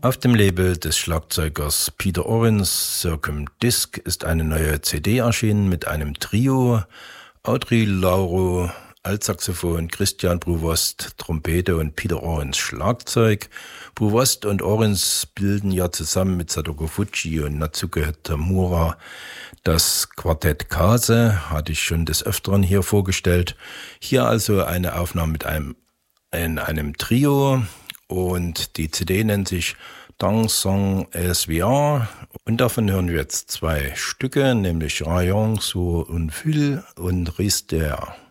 Auf dem Label des Schlagzeugers Peter Orens, Circum Disc, ist eine neue CD erschienen mit einem Trio: Audrey Lauro, Altsaxophon, Christian Prouvost, Trompete und Peter Orens Schlagzeug. Prouvost und Orens bilden ja zusammen mit Sadoko Fujii und Natsuko Tamura das Quartett Kase, hatte ich schon des Öfteren hier vorgestellt. Hier also eine Aufnahme in einem Trio, und die CD nennt sich Dansons SVR, und davon hören wir jetzt 2 Stücke, nämlich Rayon sur un fil und Rister.